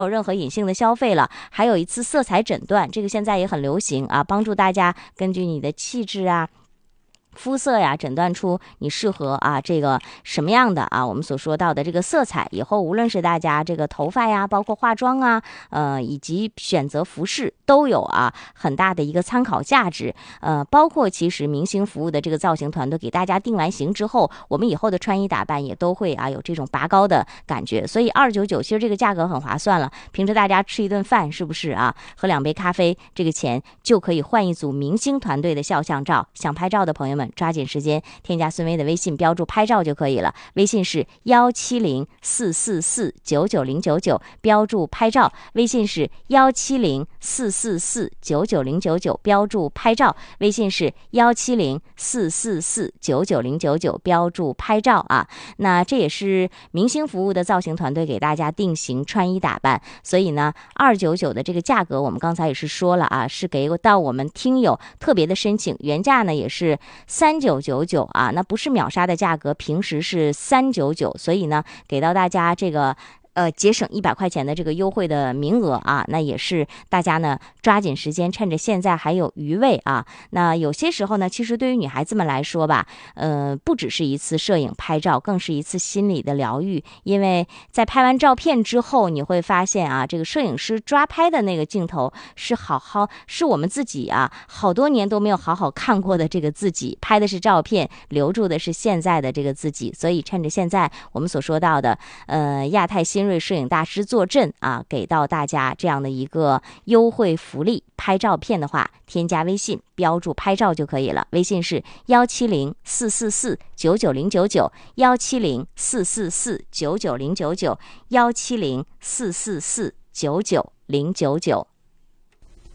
有任何隐性的消费了，还有一次色彩诊断，这个现在也很流行啊，帮助大家根据你的气质啊、肤色呀，诊断出你适合这个什么样的我们所说到的这个色彩，以后无论是大家这个头发呀，包括化妆以及选择服饰都有很大的一个参考价值。包括其实明星服务的这个造型团队给大家定完型之后，我们以后的穿衣打扮也都会有这种拔高的感觉。所以299其实这个价格很划算了，平时大家吃一顿饭是不是喝2杯咖啡，这个钱就可以换一组明星团队的肖像照。想拍照的朋友们抓紧时间添加孙薇的微信，标注拍照就可以了，微信是17044499099，标注拍照，微信是17044499099，标注拍照，微信是17044499099，标注拍照那这也是明星服务的造型团队给大家定型穿衣打扮，所以呢299的这个价格我们刚才也是说了是给到我们听友特别的申请，原价呢也是3999那不是秒杀的价格，平时是399，所以呢给到大家这个节省100块钱的这个优惠的名额那也是大家呢抓紧时间，趁着现在还有余味那有些时候呢，其实对于女孩子们来说吧，不只是一次摄影拍照，更是一次心理的疗愈。因为在拍完照片之后，你会发现这个摄影师抓拍的那个镜头是是我们自己好多年都没有好好看过的这个自己，拍的是照片，留住的是现在的这个自己。所以趁着现在我们所说到的亚太新锐摄影大师坐镇给到大家这样的一个优惠福利，拍照片的话添加微信标注拍照就可以了，微信是17044499099 17044499099 17044499099。